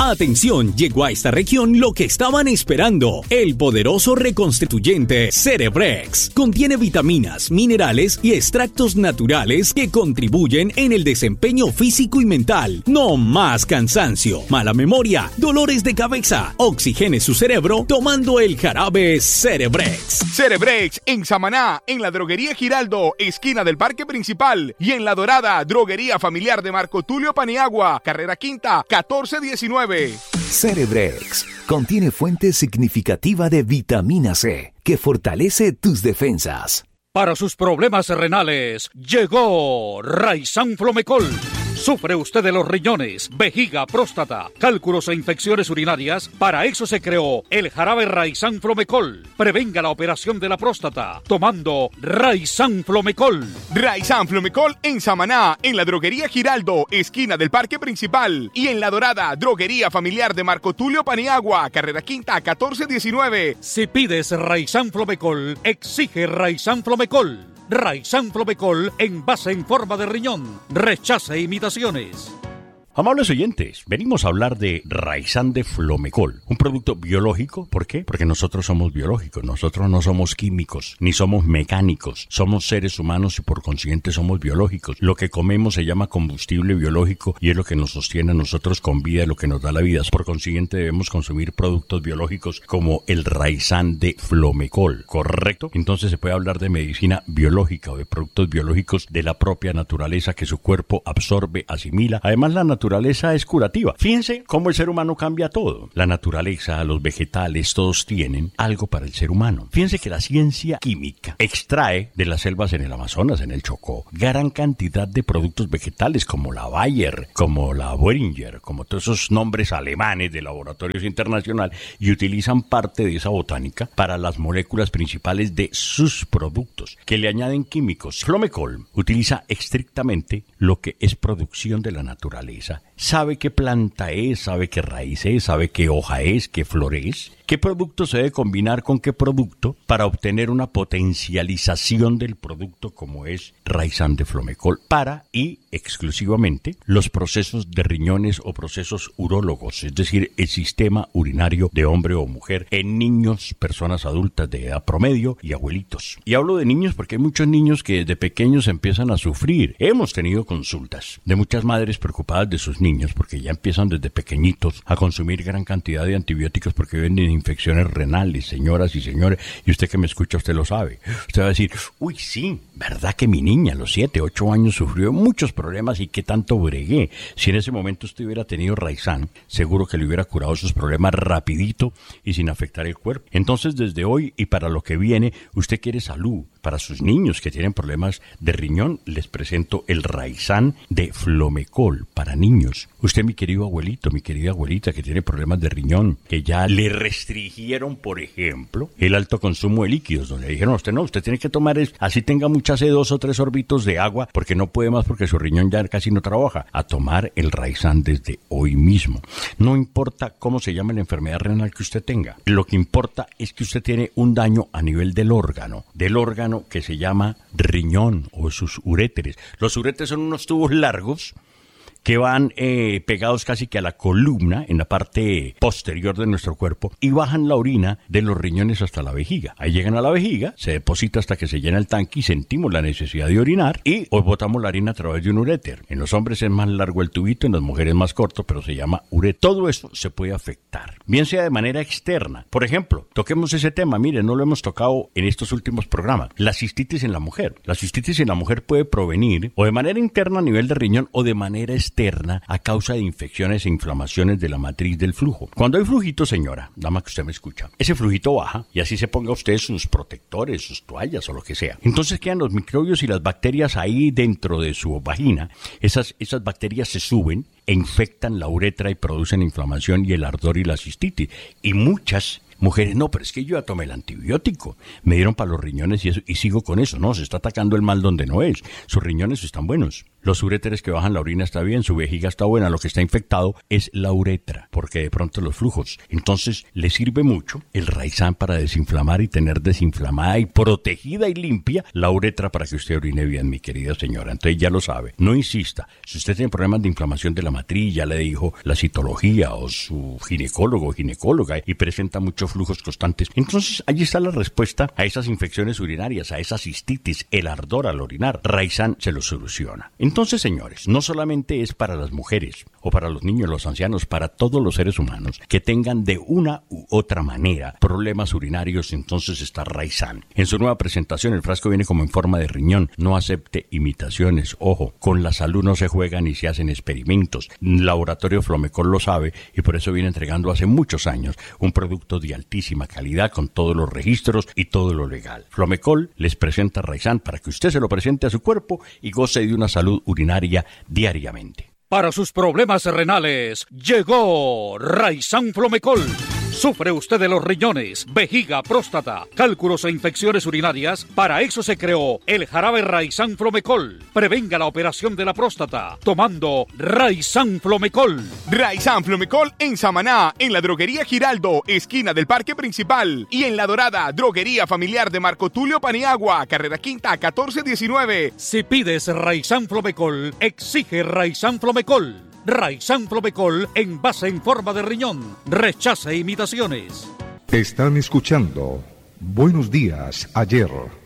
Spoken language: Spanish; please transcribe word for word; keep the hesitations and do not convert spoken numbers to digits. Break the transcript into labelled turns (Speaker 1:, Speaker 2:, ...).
Speaker 1: Atención, llegó a esta región lo que estaban esperando. El poderoso reconstituyente Cerebrex. Contiene vitaminas, minerales y extractos naturales que contribuyen en el desempeño físico y mental. No más cansancio, mala memoria, dolores de cabeza. Oxigene su cerebro tomando el jarabe Cerebrex.
Speaker 2: Cerebrex en Samaná, en la droguería Giraldo, esquina del Parque Principal, y en La Dorada, droguería familiar de Marco Tulio Paniagua, carrera quinta, catorce diecinueve.
Speaker 3: Cerebrex contiene fuente significativa de vitamina C que fortalece tus defensas.
Speaker 4: Para sus problemas renales, llegó Raizan Flomecol. ¿Sufre usted de los riñones, vejiga, próstata, cálculos e infecciones urinarias? Para eso se creó el jarabe Raizan Flomecol. Prevenga la operación de la próstata tomando Raizan Flomecol.
Speaker 2: Raizan Flomecol en Samaná, en la droguería Giraldo, esquina del Parque Principal, y en La Dorada, droguería familiar de Marco Tulio Paniagua, carrera quinta, catorce diecinueve.
Speaker 4: Si pides Raizan Flomecol, exige Raizan Flomecol. Raizan Flomecol en base en forma de riñón. Rechace imitaciones.
Speaker 5: Amables oyentes, venimos a hablar de Raizan de Flomecol, un producto biológico. ¿Por qué? Porque nosotros somos biológicos, nosotros no somos químicos, ni somos mecánicos, somos seres humanos y por consiguiente somos biológicos. Lo que comemos se llama combustible biológico y es lo que nos sostiene a nosotros con vida, lo que nos da la vida. Por consiguiente debemos consumir productos biológicos como el Raizan de Flomecol, ¿correcto? Entonces se puede hablar de medicina biológica o de productos biológicos de la propia naturaleza que su cuerpo absorbe, asimila. Además la naturaleza naturaleza es curativa. Fíjense cómo el ser humano cambia todo. La naturaleza, los vegetales, todos tienen algo para el ser humano. Fíjense que la ciencia química extrae de las selvas en el Amazonas, en el Chocó, gran cantidad de productos vegetales como la Bayer, como la Boehringer, como todos esos nombres alemanes de laboratorios internacionales, y utilizan parte de esa botánica para las moléculas principales de sus productos, que le añaden químicos. Flomecol utiliza estrictamente lo que es producción de la naturaleza. Sabe qué planta es, sabe qué raíz es, sabe qué hoja es, qué flor es, qué producto se debe combinar con qué producto para obtener una potencialización del producto como es Raizan de Flomecol para y exclusivamente los procesos de riñones o procesos urólogos, es decir, el sistema urinario de hombre o mujer en niños, personas adultas de edad promedio y abuelitos. Y hablo de niños porque hay muchos niños que desde pequeños empiezan a sufrir. Hemos tenido consultas de muchas madres preocupadas de sus niños porque ya empiezan desde pequeñitos a consumir gran cantidad de antibióticos porque viven en infecciones renales, señoras y señores, y usted que me escucha, usted lo sabe. Usted va a decir, uy, sí, ¿verdad que mi niña a los siete, ocho años sufrió muchos problemas y qué tanto bregué? Si en ese momento usted hubiera tenido Raizan, seguro que le hubiera curado sus problemas rapidito y sin afectar el cuerpo. Entonces, desde hoy y para lo que viene, usted quiere salud. Para sus niños que tienen problemas de riñón, les presento el Raizan de Flomecol para niños. Usted, mi querido abuelito, mi querida abuelita que tiene problemas de riñón, que ya le restringieron, por ejemplo, el alto consumo de líquidos, donde le dijeron a usted, no, usted tiene que tomar, es, así tenga muchas sed, dos o tres sorbitos de agua, porque no puede más porque su riñón ya casi no trabaja, a tomar el Raizan desde hoy mismo. No importa cómo se llama la enfermedad renal que usted tenga, lo que importa es que usted tiene un daño a nivel del órgano, del órgano que se llama riñón o sus uréteres. Los uréteres son unos tubos largos que van eh, pegados casi que a la columna, en la parte posterior de nuestro cuerpo, y bajan la orina de los riñones hasta la vejiga. Ahí llegan a la vejiga, se deposita hasta que se llena el tanque y sentimos la necesidad de orinar, y hoy botamos la orina a través de un uréter. En los hombres es más largo el tubito, en las mujeres más corto, pero se llama uréter. Todo eso se puede afectar, bien sea de manera externa. Por ejemplo, toquemos ese tema, mire, no lo hemos tocado en estos últimos programas, la cistitis en la mujer. La cistitis en la mujer puede provenir o de manera interna a nivel de riñón o de manera externa externa a causa de infecciones e inflamaciones de la matriz del flujo. Cuando hay flujito, señora, dama que usted me escucha, ese flujito baja y así se ponga usted sus protectores, sus toallas o lo que sea. Entonces quedan los microbios y las bacterias ahí dentro de su vagina. Esas, esas bacterias se suben e infectan la uretra y producen inflamación y el ardor y la cistitis. Y muchas Mujeres, no, pero es que yo ya tomé el antibiótico, me dieron para los riñones y, eso, y sigo con eso. No, se está atacando el mal donde no es. Sus riñones están buenos. Los uréteres que bajan la orina está bien, su vejiga está buena, lo que está infectado es la uretra, porque de pronto los flujos. Entonces, le sirve mucho el Raizán para desinflamar y tener desinflamada y protegida y limpia la uretra para que usted orine bien, mi querida señora. Entonces ya lo sabe, no insista. Si usted tiene problemas de inflamación de la matriz, ya le dijo la citología o su ginecólogo o ginecóloga y presenta muchos flujos constantes, entonces allí está la respuesta a esas infecciones urinarias, a esa cistitis, el ardor al orinar. Raizán se lo soluciona. Entonces, señores, no solamente es para las mujeres o para los niños, los ancianos, para todos los seres humanos que tengan de una u otra manera problemas urinarios, entonces está Raizán. En su nueva presentación el frasco viene como en forma de riñón. No acepte imitaciones. Ojo, con la salud no se juega ni se hacen experimentos. Laboratorio Flomecol lo sabe y por eso viene entregando hace muchos años un producto de altísima calidad con todos los registros y todo lo legal. Flomecol les presenta Raizán para que usted se lo presente a su cuerpo y goce de una salud urinaria diariamente.
Speaker 4: Para sus problemas renales, llegó Raizán Flomecol. ¿Sufre usted de los riñones, vejiga, próstata, cálculos e infecciones urinarias? Para eso se creó el jarabe Raizán Flomecol. Prevenga la operación de la próstata tomando Raizán Flomecol.
Speaker 2: Raizán Flomecol en Samaná, en la droguería Giraldo, esquina del Parque Principal. Y en La Dorada, droguería familiar de Marco Tulio Paniagua, carrera quinta, catorce diecinueve.
Speaker 4: Si pides Raizán Flomecol, exige Raizán Flomecol. Raizán Flomecol en base en forma de riñón. Rechace imitaciones.
Speaker 6: Están escuchando Buenos Días, Ayer.